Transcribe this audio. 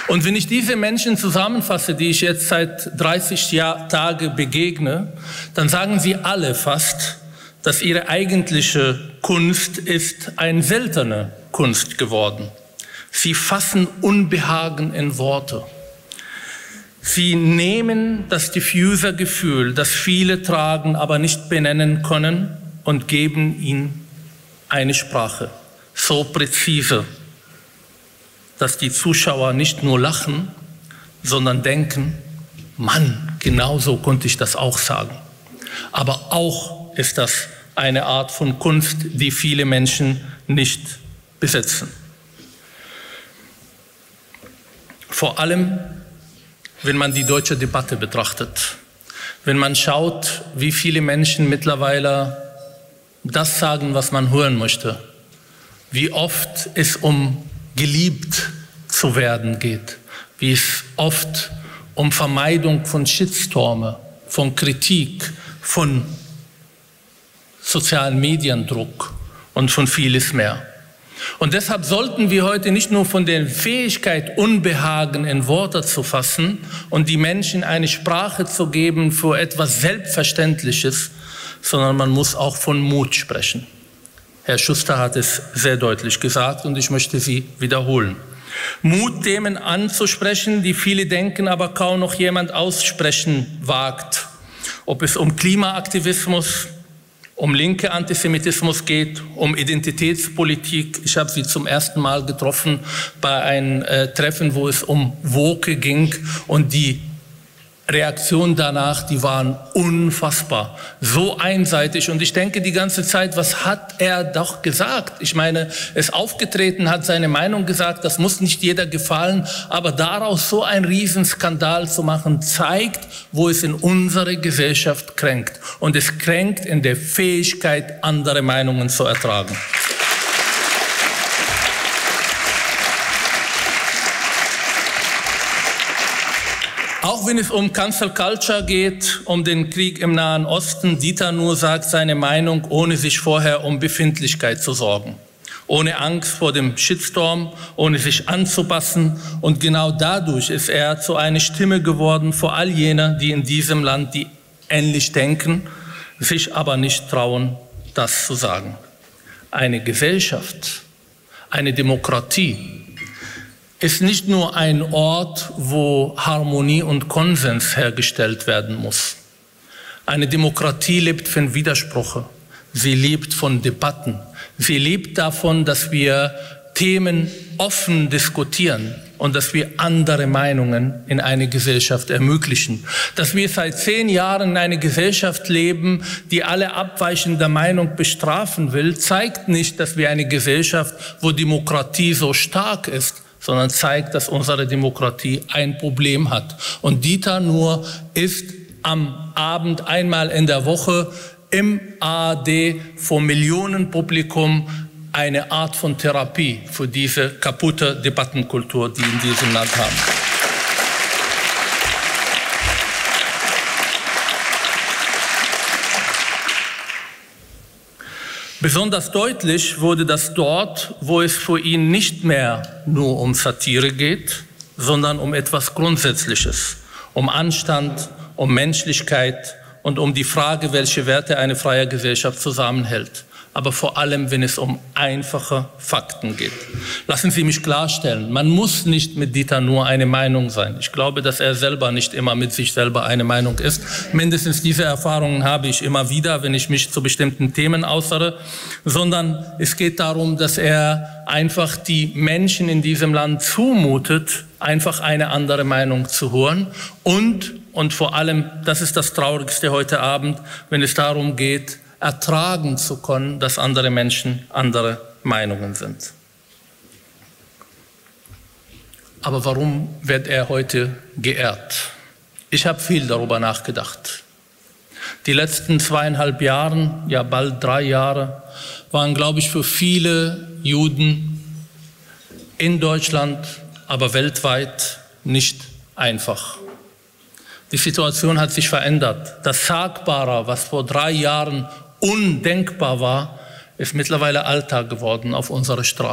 Und wenn ich diese Menschen zusammenfasse, die ich jetzt seit 30 Tagen begegne, dann sagen sie alle fast, dass ihre eigentliche Kunst ist eine seltene Kunst geworden. Sie fassen Unbehagen in Worte. Sie nehmen das diffuse Gefühl, das viele tragen, aber nicht benennen können, und geben ihm eine Sprache, so präzise, dass die Zuschauer nicht nur lachen, sondern denken, Mann, genau so konnte ich das auch sagen. Aber auch ist das eine Art von Kunst, die viele Menschen nicht besitzen. Vor allem, wenn man die deutsche Debatte betrachtet, wenn man schaut, wie viele Menschen mittlerweile das sagen, was man hören möchte, wie oft es um geliebt zu werden geht, wie es oft um Vermeidung von Shitstorme, von Kritik, von sozialen Mediendruck und von vieles mehr. Und deshalb sollten wir heute nicht nur von der Fähigkeit, Unbehagen in Worte zu fassen und die Menschen eine Sprache zu geben für etwas Selbstverständliches, sondern man muss auch von Mut sprechen. Herr Schuster hat es sehr deutlich gesagt und ich möchte sie wiederholen. Mut, Themen anzusprechen, die viele denken, aber kaum noch jemand aussprechen wagt. Ob es um Klimaaktivismus, um linke Antisemitismus geht, um Identitätspolitik. Ich habe sie zum ersten Mal getroffen bei einem Treffen, wo es um Woke ging, und die Reaktionen danach, die waren unfassbar, so einseitig. Und ich denke die ganze Zeit, was hat er doch gesagt? Ich meine, er ist aufgetreten, hat seine Meinung gesagt, das muss nicht jeder gefallen, aber daraus so einen Riesenskandal zu machen, zeigt, wo es in unserer Gesellschaft kränkt. Und es kränkt in der Fähigkeit, andere Meinungen zu ertragen. Auch wenn es um Cancel Culture geht, um den Krieg im Nahen Osten, Dieter Nuhr sagt seine Meinung, ohne sich vorher um Befindlichkeit zu sorgen. Ohne Angst vor dem Shitstorm, ohne sich anzupassen. Und genau dadurch ist er zu einer Stimme geworden für all jene, die in diesem Land, die ähnlich denken, sich aber nicht trauen, das zu sagen. Eine Gesellschaft, eine Demokratie ist nicht nur ein Ort, wo Harmonie und Konsens hergestellt werden muss. Eine Demokratie lebt von Widersprüchen, sie lebt von Debatten, sie lebt davon, dass wir Themen offen diskutieren und dass wir andere Meinungen in einer Gesellschaft ermöglichen. Dass wir seit 10 Jahren in einer Gesellschaft leben, die alle abweichende Meinung bestrafen will, zeigt nicht, dass wir eine Gesellschaft, wo Demokratie so stark ist, sondern zeigt, dass unsere Demokratie ein Problem hat. Und Dieter Nuhr ist am Abend einmal in der Woche im ARD vor Millionenpublikum eine Art von Therapie für diese kaputte Debattenkultur, die in diesem Land haben. Besonders deutlich wurde das dort, wo es für ihn nicht mehr nur um Satire geht, sondern um etwas Grundsätzliches, um Anstand, um Menschlichkeit und um die Frage, welche Werte eine freie Gesellschaft zusammenhält. Aber vor allem, wenn es um einfache Fakten geht. Lassen Sie mich klarstellen, man muss nicht mit Dieter Nuhr eine Meinung sein. Ich glaube, dass er selber nicht immer mit sich selber eine Meinung ist. Mindestens diese Erfahrungen habe ich immer wieder, wenn ich mich zu bestimmten Themen äußere. Sondern es geht darum, dass er einfach die Menschen in diesem Land zumutet, einfach eine andere Meinung zu hören. Und vor allem, das ist das Traurigste heute Abend, wenn es darum geht, ertragen zu können, dass andere Menschen andere Meinungen sind. Aber warum wird er heute geehrt? Ich habe viel darüber nachgedacht. Die letzten 2,5 Jahre, ja bald 3 Jahre, waren, glaube ich, für viele Juden in Deutschland, aber weltweit nicht einfach. Die Situation hat sich verändert. Das Sagbare, was vor 3 Jahren undenkbar war, ist mittlerweile Alltag geworden auf unserer Straße.